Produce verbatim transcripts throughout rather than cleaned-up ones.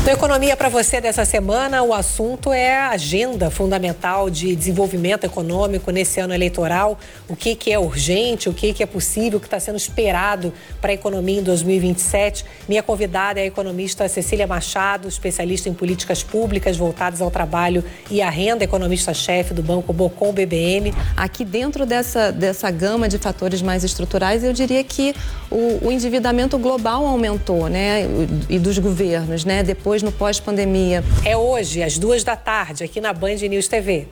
No Economia para você dessa semana, o assunto é a agenda fundamental de desenvolvimento econômico nesse ano eleitoral. O que, que é urgente, o que, que é possível, o que está sendo esperado para a economia em dois mil e vinte e sete. Minha convidada é a economista Cecília Machado, especialista em políticas públicas voltadas ao trabalho e à renda, economista-chefe do Banco Bocom B B M. Aqui dentro dessa, dessa gama de fatores mais estruturais, eu diria que o, o endividamento global aumentou, né? E dos governos, né? Depois no pós-pandemia. É hoje, às duas da tarde, aqui na Band News T V.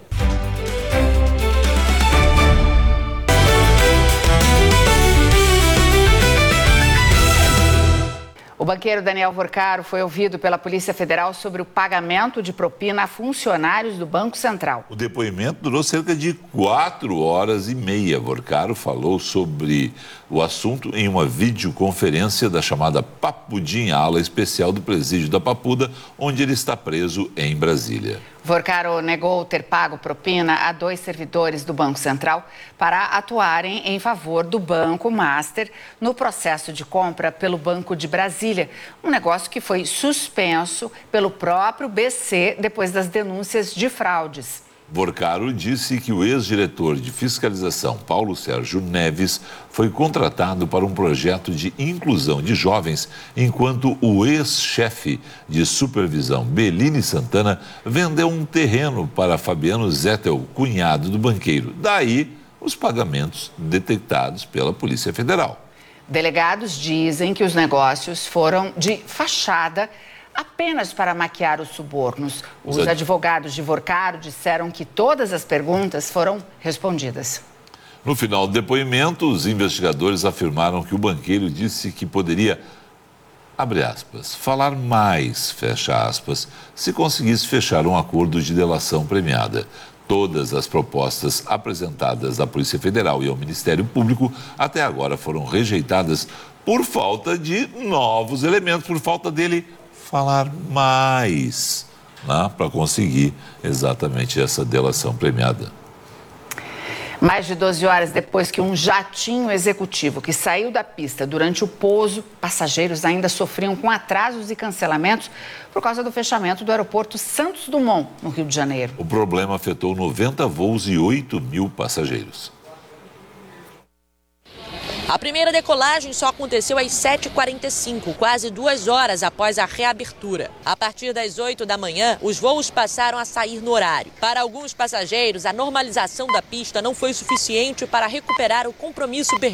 O banqueiro Daniel Vorcaro foi ouvido pela Polícia Federal sobre o pagamento de propina a funcionários do Banco Central. O depoimento durou cerca de quatro horas e meia. Vorcaro falou sobre o assunto em uma videoconferência da chamada Papudinha, ala especial do presídio da Papuda, onde ele está preso em Brasília. Vorcaro negou ter pago propina a dois servidores do Banco Central para atuarem em favor do Banco Master no processo de compra pelo Banco de Brasília, um negócio que foi suspenso pelo próprio B C depois das denúncias de fraudes. Vorcaro disse que o ex-diretor de fiscalização, Paulo Sérgio Neves, foi contratado para um projeto de inclusão de jovens, enquanto o ex-chefe de supervisão, Bellini Santana, vendeu um terreno para Fabiano Zettel, cunhado do banqueiro. Daí, os pagamentos detectados pela Polícia Federal. Delegados dizem que os negócios foram de fachada apenas para maquiar os subornos. Os Os ad... advogados de Vorcaro disseram que todas as perguntas foram respondidas. No final do depoimento, os investigadores afirmaram que o banqueiro disse que poderia, abre aspas, falar mais, fecha aspas, se conseguisse fechar um acordo de delação premiada. Todas as propostas apresentadas à Polícia Federal e ao Ministério Público até agora foram rejeitadas por falta de novos elementos, por falta dele falar mais, né, para conseguir exatamente essa delação premiada. Mais de doze horas depois que um jatinho executivo que saiu da pista durante o pouso, passageiros ainda sofriam com atrasos e cancelamentos por causa do fechamento do aeroporto Santos Dumont, no Rio de Janeiro. O problema afetou noventa voos e oito mil passageiros. A primeira decolagem só aconteceu às sete e quarenta e cinco, quase duas horas após a reabertura. A partir das oito da manhã, os voos passaram a sair no horário. Para alguns passageiros, a normalização da pista não foi suficiente para recuperar o compromisso perdido.